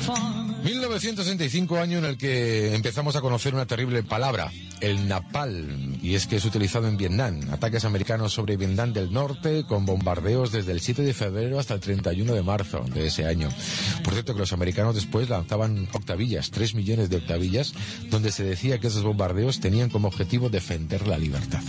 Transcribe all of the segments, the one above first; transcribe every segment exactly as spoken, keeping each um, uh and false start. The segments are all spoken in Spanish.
mil novecientos sesenta y cinco, año en el que empezamos a conocer una terrible palabra, el napalm, y es que es utilizado en Vietnam. Ataques americanos sobre Vietnam del Norte con bombardeos desde el siete de febrero hasta el treinta y uno de marzo de ese año. Por cierto, que los americanos después lanzaban octavillas, tres millones de octavillas, donde se decía que esos bombardeos tenían como objetivo defender la libertad.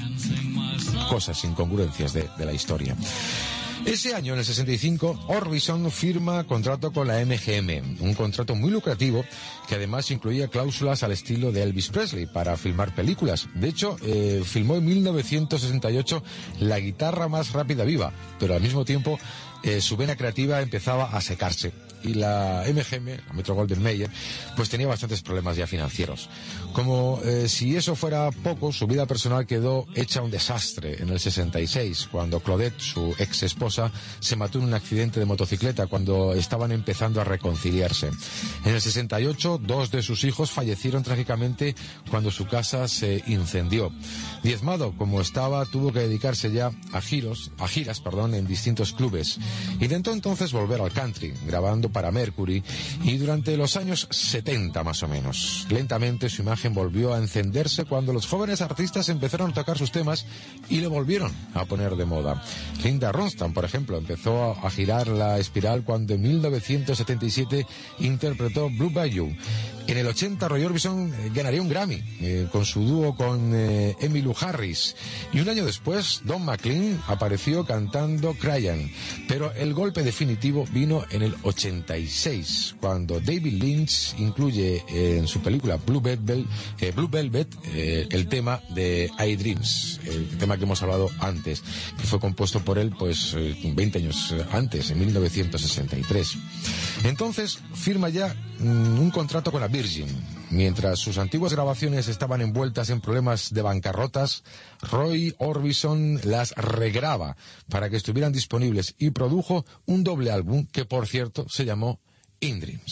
Cosas, incongruencias de, de la historia. Ese año, en el sesenta y cinco, Orbison firma contrato con la M G M, un contrato muy lucrativo que además incluía cláusulas al estilo de Elvis Presley para filmar películas. De hecho, eh, filmó en mil novecientos sesenta y ocho La guitarra más rápida viva, pero al mismo tiempo eh, su vena creativa empezaba a secarse. Y la M G M, la Metro-Goldwyn-Mayer, pues tenía bastantes problemas ya financieros. Como eh, si eso fuera poco, su vida personal quedó hecha un desastre en el sesenta y seis, cuando Claudette, su ex esposa, se mató en un accidente de motocicleta cuando estaban empezando a reconciliarse. En el sesenta y ocho, dos de sus hijos fallecieron trágicamente cuando su casa se incendió. Diezmado como estaba, tuvo que dedicarse ya a giros, a giras, perdón, en distintos clubes. Intentó entonces volver al country, grabando para Mercury, y durante los años setenta más o menos. Lentamente su imagen volvió a encenderse cuando los jóvenes artistas empezaron a tocar sus temas y lo volvieron a poner de moda. Linda Ronstadt, por ejemplo, empezó a girar la espiral cuando en mil novecientos setenta y siete interpretó Blue Bayou. En el ochenta, Roy Orbison ganaría un Grammy eh, con su dúo con eh, Emmylou Harris, y un año después Don McLean apareció cantando Cryin', pero el golpe definitivo vino en el ochenta y seis, cuando David Lynch incluye eh, en su película Blue Velvet, eh, Blue Velvet eh, el tema de I Dreams, el tema que hemos hablado antes, que fue compuesto por él pues eh, veinte años antes, en mil novecientos sesenta y tres. Entonces firma ya mm, un contrato con la Virgin. Mientras sus antiguas grabaciones estaban envueltas en problemas de bancarrotas, Roy Orbison las regraba para que estuvieran disponibles y produjo un doble álbum que, por cierto, se llamó In Dreams.